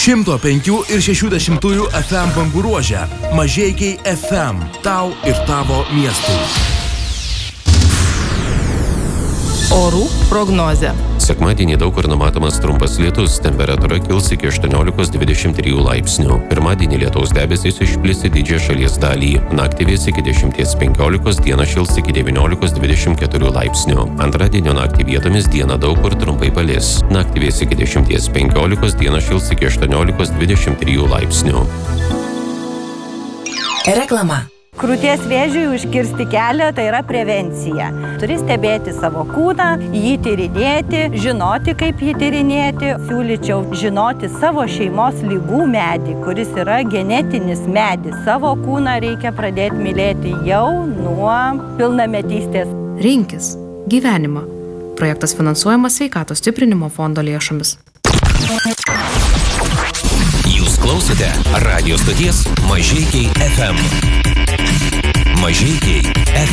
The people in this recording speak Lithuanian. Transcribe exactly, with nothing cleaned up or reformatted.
šimto penkių ir šešių dešimtųjų F M bangų ruože. Mažeikiai F M. Tau ir tavo miestui. Orų prognozė. Sekmadienį daug kur numatomas trumpas lietus, temperatūra kils iki aštuoniolikos dvidešimt trijų laipsnių. Pirmadienį lietaus debesys išplis į didžiąją šalies dalį. Naktį vės iki dešimties penkiolikos, dieną šils iki devyniolikos dvidešimt keturių laipsnių. Antradienio naktį vietomis dieną daug kur trumpai palis. Naktį vės iki dešimties penkiolikos, dieną šils iki aštuoniolikos dvidešimt trijų laipsnių. Reklama. Krūties vėžiui užkirsti kelią tai yra prevencija. Turi stebėti savo kūną, jį tyrinėti, žinoti, kaip jį tyrinėti. Siūlyčiau žinoti savo šeimos lygų medį, kuris yra genetinis medis. Savo kūną reikia pradėti mylėti jau nuo pilnametystės. Rinkis gyvenimą. Projektas finansuojamas Sveikatos stiprinimo fondo lėšomis. Jūs klausote radijo stoties Mažeikiai F M. Mažeikiai F